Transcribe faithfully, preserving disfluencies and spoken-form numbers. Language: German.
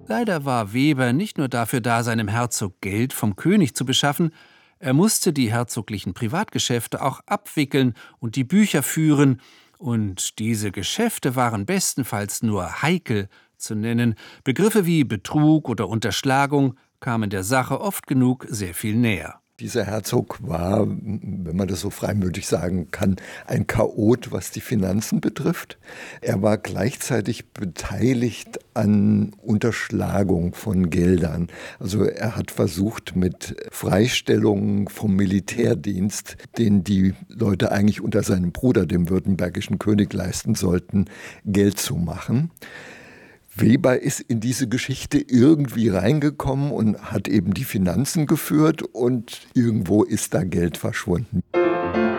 Leider war Weber nicht nur dafür da, seinem Herzog Geld vom König zu beschaffen, er musste die herzoglichen Privatgeschäfte auch abwickeln und die Bücher führen, und diese Geschäfte waren bestenfalls nur heikel zu nennen. Begriffe wie Betrug oder Unterschlagung kamen der Sache oft genug sehr viel näher. Dieser Herzog war, wenn man das so freimütig sagen kann, ein Chaot, was die Finanzen betrifft. Er war gleichzeitig beteiligt an Unterschlagung von Geldern. Also er hat versucht, mit Freistellungen vom Militärdienst, den die Leute eigentlich unter seinem Bruder, dem württembergischen König, leisten sollten, Geld zu machen. Weber ist in diese Geschichte irgendwie reingekommen und hat eben die Finanzen geführt, und irgendwo ist da Geld verschwunden.